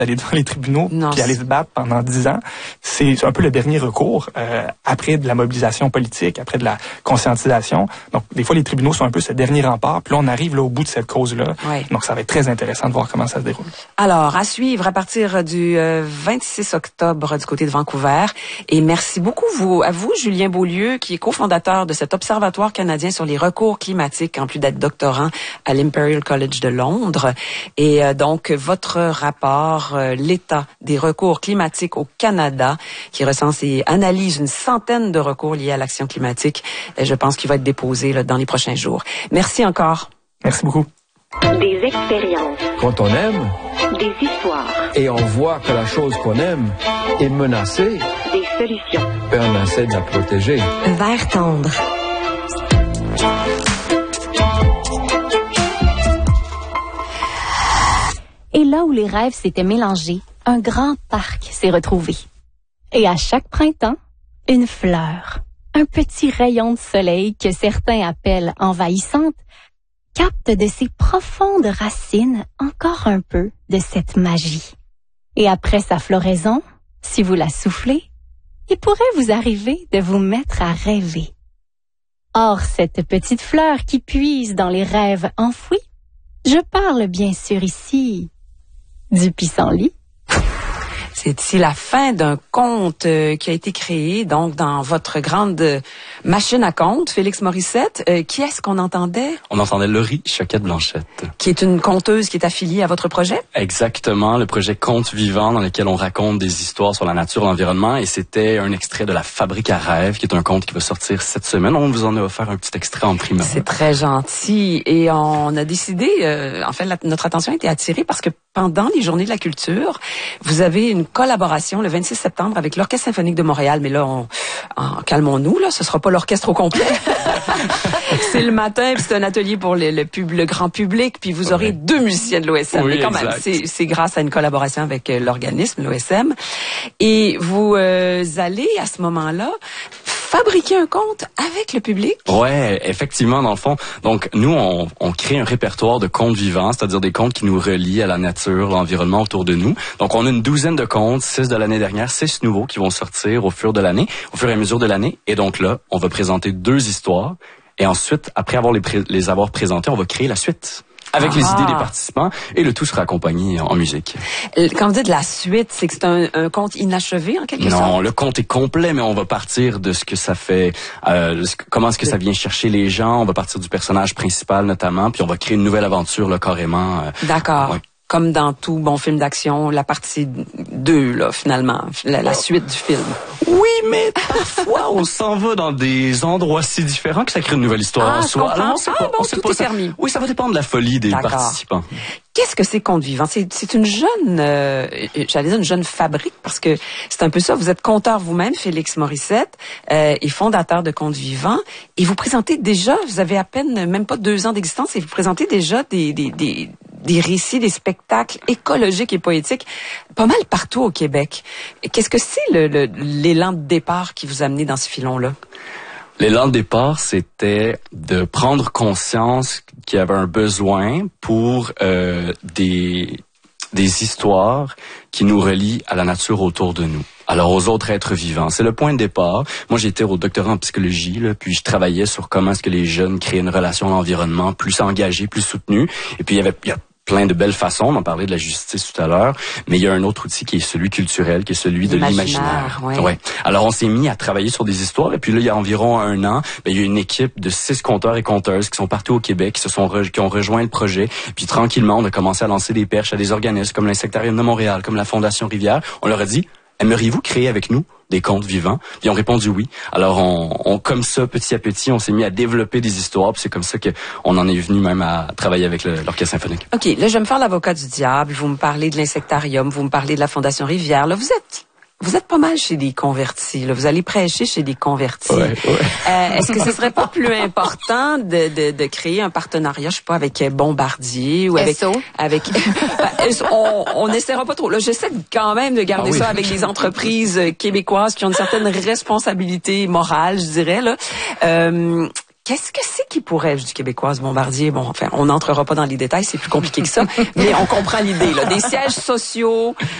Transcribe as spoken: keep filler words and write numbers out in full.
d'aller devant les tribunaux non, puis aller se battre pendant dix ans. C'est un peu le dernier recours euh, après de la mobilisation politique, après de la conscientisation. Donc, des fois, les tribunaux sont un peu ce dernier rempart. Puis là, on arrive là au bout de cette cause-là. Ouais. Donc, ça va être très intéressant de voir comment ça se déroule. Alors, à suivre à partir du euh, vingt-six octobre du côté de Vancouver. Et merci beaucoup vous, à vous, Julien Beaulieu, qui est cofondateur de cet Observatoire canadien sur les recours climatiques, en plus d'être doctorant à l'Imperial College de Londres. Et euh, donc, votre rapport euh, l'état des recours climatiques au Canada, qui recense et analyse une centaine de recours liés à l'action climatique. Et je pense qu'il va être déposé là, dans les prochains jours. Merci encore. Merci beaucoup. Des expériences. Quand on aime. Des histoires. Et on voit que la chose qu'on aime est menacée. Des solutions. Et on essaie de la protéger. Vert tendre. Et là où les rêves s'étaient mélangés, un grand parc s'est retrouvé. Et à chaque printemps, une fleur, un petit rayon de soleil que certains appellent envahissante, capte de ses profondes racines encore un peu de cette magie. Et après sa floraison, si vous la soufflez, il pourrait vous arriver de vous mettre à rêver. Or, cette petite fleur qui puise dans les rêves enfouis, je parle bien sûr ici du pissenlit. C'est ici la fin d'un conte euh, qui a été créé donc dans votre grande euh, machine à contes, Félix Morissette. Euh, qui est-ce qu'on entendait? On entendait Laurie Choquette-Blanchette. Qui est une conteuse qui est affiliée à votre projet? Exactement, le projet Contes vivants dans lequel on raconte des histoires sur la nature, l'environnement. Et c'était un extrait de La Fabrique à rêves, qui est un conte qui va sortir cette semaine. On vous en a offert un petit extrait en primeur. C'est très gentil. Et on a décidé, euh, en fait, la, notre attention a été attirée parce que pendant les Journées de la culture, vous avez une collaboration le vingt-six septembre avec l'Orchestre symphonique de Montréal. Mais là, on, on calmons-nous, là, ce sera pas l'orchestre au complet. C'est le matin, puis c'est un atelier pour le, le, pub, le grand public, puis vous aurez ouais. deux musiciens de l'O S M. Oui, mais quand exact. même, c'est, c'est grâce à une collaboration avec euh, l'organisme, l'O S M. Et vous euh, allez, à ce moment-là, fabriquer un conte avec le public? Ouais, effectivement, dans le fond. Donc, nous, on, on crée un répertoire de contes vivants, c'est-à-dire des contes qui nous relient à la nature, l'environnement autour de nous. Donc, on a une douzaine de contes, six de l'année dernière, six nouveaux qui vont sortir au fur de l'année, au fur et à mesure de l'année. Et donc là, on va présenter deux histoires. Et ensuite, après avoir les, pré- les avoir présentées, on va créer la suite. Avec ah. les idées des participants, et le tout sera accompagné en musique. Quand vous dites la suite, c'est que c'est un, un conte inachevé, en quelque non, sorte? Non, le conte est complet, mais on va partir de ce que ça fait, euh, comment est-ce que ça vient chercher les gens, on va partir du personnage principal notamment, puis on va créer une nouvelle aventure, là, carrément. Euh, D'accord. Ouais. Comme dans tout bon film d'action, la partie deux, là, finalement, la, la suite du film. Oui, mais parfois, on s'en va dans des endroits si différents que ça crée une nouvelle histoire ah, en soi. Alors, on sait ah, pas, bon, on sait tout pas, est ça, permis. Oui, ça va dépendre de la folie des D'accord. participants. Qu'est-ce que c'est Contes vivants? C'est, c'est une jeune, euh, j'allais dire une jeune fabrique, parce que c'est un peu ça. Vous êtes conteur vous-même, Félix Morissette, euh, et fondateur de Contes vivants, et vous présentez déjà, vous avez à peine même pas deux ans d'existence, et vous présentez déjà des, des, des, des récits, des spectacles écologiques et poétiques pas mal partout au Québec. Qu'est-ce que c'est le, le, l'élan de départ qui vous a amené dans ce filon-là? L'élan de départ, c'était de prendre conscience qu'il y avait un besoin pour euh, des des histoires qui nous relient à la nature autour de nous. Alors aux autres êtres vivants. C'est le point de départ. Moi, j'étais au doctorat en psychologie, là, puis je travaillais sur comment est-ce que les jeunes créent une relation à l'environnement plus engagée, plus soutenue. Et puis il y avait il y a plein de belles façons. On en parlait de la justice tout à l'heure, mais il y a un autre outil qui est celui culturel, qui est celui de l'imaginaire. Ouais. Ouais. Alors on s'est mis à travailler sur des histoires, et puis là, il y a environ un an, ben, il y a une équipe de six conteurs et conteuses qui sont partout au Québec, qui se sont re- qui ont rejoint le projet. Puis tranquillement, on a commencé à lancer des perches à des organismes comme l'Insectarium de Montréal, comme la Fondation Rivière. On leur a dit: aimeriez-vous créer avec nous des contes vivants? Puis ils ont répondu oui. Alors on, on comme ça, petit à petit, on s'est mis à développer des histoires. Puis c'est comme ça que on en est venu même à travailler avec le, l'Orchestre symphonique. OK, là je vais me faire l'avocat du diable. Vous me parlez de l'Insectarium, vous me parlez de la Fondation Rivière. Là, vous êtes Vous êtes pas mal chez des convertis, là. Vous allez prêcher chez des convertis. Ouais, ouais. Euh, est-ce que ce serait pas plus important de, de, de créer un partenariat, je sais pas, avec Bombardier ou avec... S O? avec on, on n'essaiera pas trop. Là, j'essaie quand même de garder ah oui. ça avec les entreprises québécoises qui ont une certaine responsabilité morale, je dirais, là. Euh, Qu'est-ce que c'est qui pourrait, je dis québécoise, Bombardier, bon, enfin, on n'entrera pas dans les détails, c'est plus compliqué que ça, mais on comprend l'idée, là. Des sièges sociaux,